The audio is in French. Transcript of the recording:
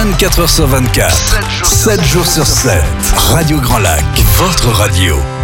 24h sur 24, 7 jours sur 7. Radio Grand Lac, votre radio.